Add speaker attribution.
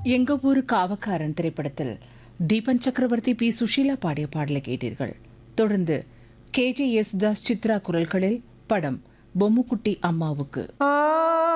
Speaker 1: எங்க ஊரு காவக்காரன் திரைப்படத்தில் தீபன் சக்கரவர்த்தி பி சுஷீலா பாடிய பாடலை கேட்டீர்கள். தொடர்ந்து KJ யேசுதாஸ் சித்ரா குரல்களில் படம் பொம்முக்குட்டி அம்மாவுக்கு.